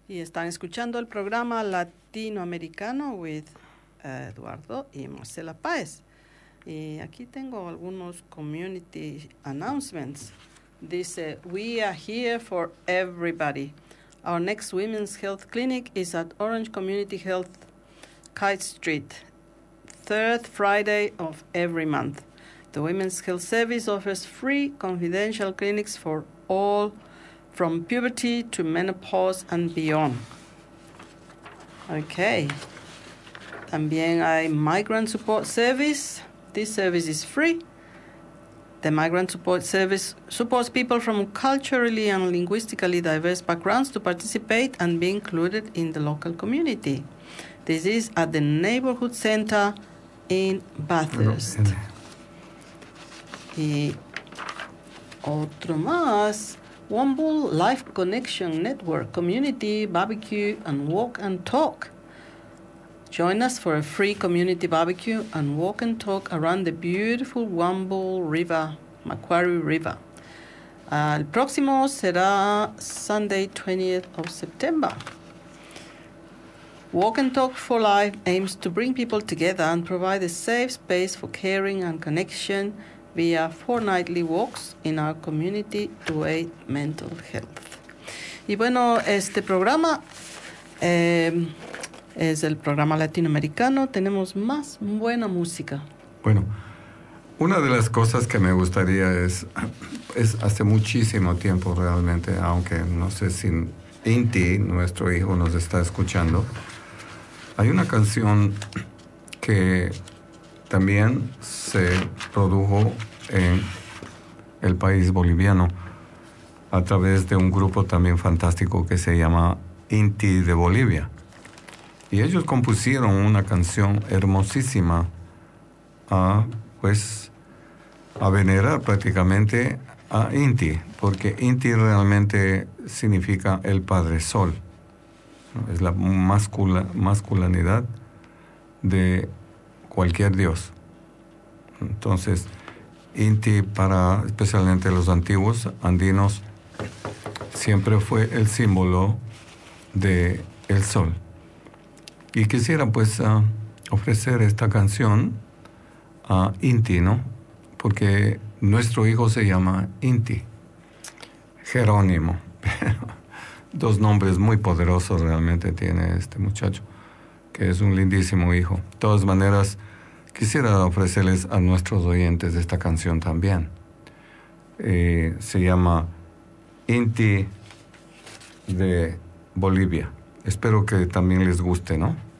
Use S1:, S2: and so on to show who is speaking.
S1: Y están escuchando el programa Latinoamericano with Eduardo y Marcela Páez. Y aquí tengo algunos community announcements. Dice, we are here for everybody. Our next women's health clinic is at Orange Community Health, Kite Street, third Friday of every month. The Women's Health Service offers free confidential clinics for all from puberty to menopause and beyond. Okay. También hay Migrant Support Service. This service is free. The Migrant Support Service supports people from culturally and linguistically diverse backgrounds to participate and be included in the local community. This is at the Neighborhood Center in Bathurst. Y otro más. Womble Life Connection Network, Community Barbecue and Walk and Talk. Join us for a free community barbecue and walk and talk around the beautiful Womble River, Macquarie River. El próximo será Sunday, 20th of September. Walk and Talk for Life aims to bring people together and provide a safe space for caring and connection via fortnightly walks in our community to aid mental health. Y bueno, este programa es el programa latinoamericano. Tenemos más buena música.
S2: Bueno, una de las cosas que me gustaría es hace muchísimo tiempo realmente, aunque no sé si Inti, nuestro hijo, nos está escuchando, hay una canción que también se produjo en el país boliviano a través de un grupo también fantástico que se llama Inti de Bolivia. Y ellos compusieron una canción hermosísima a venerar prácticamente a Inti, porque Inti realmente significa el Padre Sol. Es la masculinidad de cualquier dios. Entonces, Inti para especialmente los antiguos andinos siempre fue el símbolo de el sol. Y quisiera ofrecer esta canción a Inti, ¿no? Porque nuestro hijo se llama Inti, Jerónimo. Dos nombres muy poderosos realmente tiene este muchacho, que es un lindísimo hijo. De todas maneras, quisiera ofrecerles a nuestros oyentes esta canción también. Se llama Inti de Bolivia. Espero que también les guste, ¿no?